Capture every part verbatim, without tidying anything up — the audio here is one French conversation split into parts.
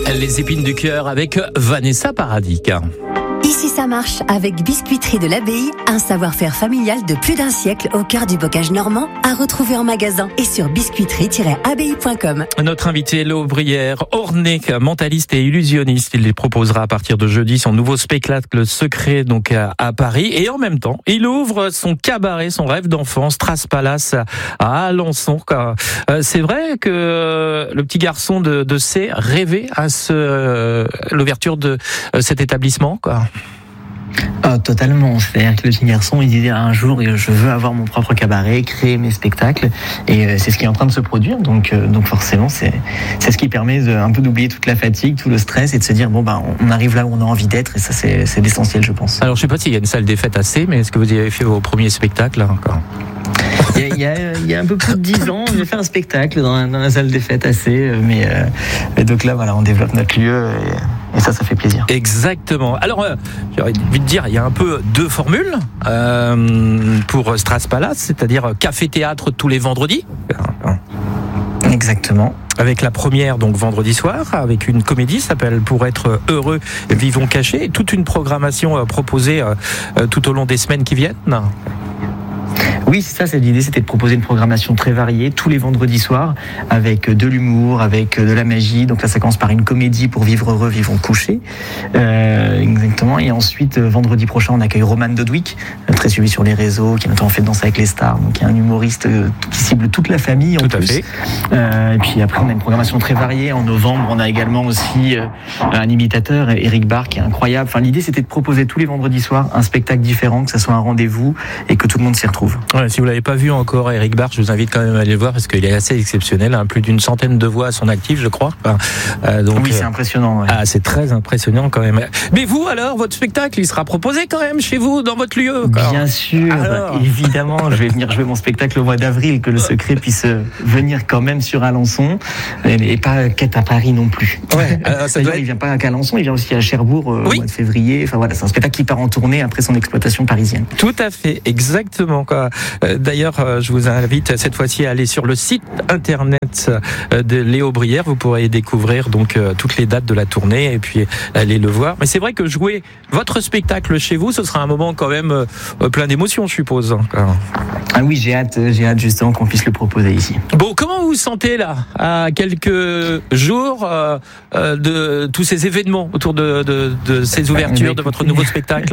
Les épines du cœur avec Vanessa Paradis. Ici ça marche avec Biscuiterie de l'Abbaye, un savoir-faire familial de plus d'un siècle au cœur du bocage normand, à retrouver en magasin et sur biscuiterie tiret abbaye point com. Notre invité Léo Brière, orné, mentaliste et illusionniste, il les proposera à partir de jeudi son nouveau spectacle secret donc à, à Paris, et en même temps il ouvre son cabaret, son rêve d'enfance, Strass Palace à Alençon. Euh, c'est vrai que le petit garçon de, de C rêvait à ce, euh, l'ouverture de euh, cet établissement, quoi. Oh, totalement. C'est-à-dire que le petit garçon, il disait un jour, je veux avoir mon propre cabaret, créer mes spectacles, et euh, c'est ce qui est en train de se produire. Donc, euh, donc forcément, c'est c'est ce qui permet de, un peu d'oublier toute la fatigue, tout le stress, et de se dire bon ben, on arrive là où on a envie d'être, et ça c'est c'est l'essentiel, je pense. Alors, je sais pas s'il y a une salle des fêtes assez, mais est-ce que vous y avez fait vos premiers spectacles encore? Il y, a, il, y a, il y a un peu plus de dix ans, j'ai fait un spectacle dans la, dans la salle des fêtes assez, mais, euh, mais donc là, voilà, on développe notre lieu et, et ça, ça fait plaisir. Exactement. Alors, euh, j'ai envie de dire, il y a un peu deux formules euh, pour Strass Palace, c'est-à-dire café-théâtre tous les vendredis. Exactement. Avec la première, donc vendredi soir, avec une comédie s'appelle Pour être heureux, vivons cachés, et toute une programmation euh, proposée euh, tout au long des semaines qui viennent. Oui, c'est ça, c'est l'idée, c'était de proposer une programmation très variée tous les vendredis soirs, avec de l'humour, avec de la magie. Donc là, ça commence par une comédie pour vivre heureux, vivons couchés. Euh, exactement. Et ensuite, vendredi prochain, on accueille Roman Dodwick, très suivi sur les réseaux, qui a notamment fait Danser avec les stars. Donc il y a un humoriste qui cible toute la famille en Tout plus. à fait. Euh, et puis après, on a une programmation très variée. En novembre, on a également aussi euh, un imitateur, Eric Barr, qui est incroyable. Enfin, l'idée, c'était de proposer tous les vendredis soirs un spectacle différent, que ça soit un rendez-vous et que tout le monde s'y retrouve. Ouais, si vous l'avez pas vu encore, Eric Barr, je vous invite quand même à aller le voir parce qu'il est assez exceptionnel, hein, plus d'une centaine de voix à son actif, je crois. Enfin, euh, donc, oui, c'est impressionnant. Ouais. Ah, c'est très impressionnant quand même. Mais vous, alors, votre spectacle, il sera proposé quand même chez vous, dans votre lieu? Quoi. Bien sûr, bah, évidemment. Je vais venir jouer mon spectacle au mois d'avril, que le secret puisse venir quand même sur Alençon, et pas qu'être à Paris non plus. Ouais, alors, ça doit être... Il vient pas qu'à Alençon, il vient aussi à Cherbourg euh, oui. au mois de février. Enfin voilà, c'est un spectacle qui part en tournée après son exploitation parisienne. Tout à fait, exactement. Quoi. Euh, D'ailleurs, je vous invite cette fois-ci à aller sur le site internet de Léo Brière. Vous pourrez découvrir donc toutes les dates de la tournée et puis aller le voir. Mais c'est vrai que jouer votre spectacle chez vous, ce sera un moment quand même plein d'émotions, je suppose. Ah oui, j'ai hâte, j'ai hâte justement qu'on puisse le proposer ici. Bon, comment vous vous sentez là, à quelques jours euh, de tous ces événements autour de, de, de ces ouvertures de votre nouveau spectacle?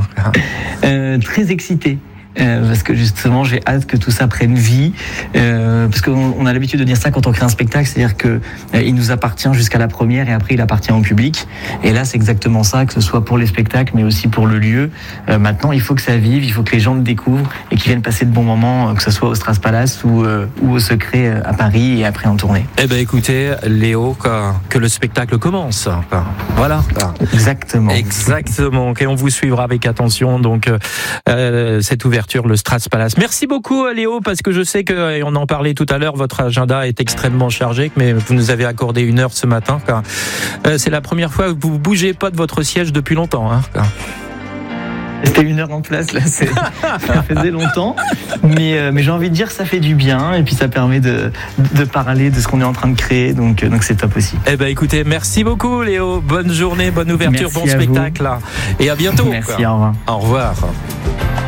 euh, Très excité. Euh, parce que justement j'ai hâte que tout ça prenne vie, euh, parce qu'on on a l'habitude de dire ça quand on crée un spectacle, c'est-à-dire que euh, il nous appartient jusqu'à la première et après il appartient au public, et là c'est exactement ça, que ce soit pour les spectacles mais aussi pour le lieu. Euh, maintenant il faut que ça vive, il faut que les gens le découvrent et qu'ils viennent passer de bons moments, que ce soit au Strass Palace ou, euh, ou au Secret à Paris et après en tournée. Eh ben écoutez Léo, que, que le spectacle commence. Voilà. Exactement. Exactement. Et on vous suivra avec attention donc euh, cette ouverture, le Strass Palace. Merci beaucoup Léo, parce que je sais que, et on en parlait tout à l'heure, votre agenda est extrêmement chargé, mais vous nous avez accordé une heure ce matin. Car, euh, c'est la première fois que vous ne bougez pas de votre siège depuis longtemps. Hein, car. C'était une heure en place, là, c'est, ça faisait longtemps, mais, euh, mais j'ai envie de dire ça fait du bien, et puis ça permet de, de parler de ce qu'on est en train de créer, donc, donc c'est top aussi. Eh ben écoutez, merci beaucoup Léo, bonne journée, bonne ouverture, merci bon spectacle, là. Et à bientôt. Merci, quoi. Au revoir. Au revoir.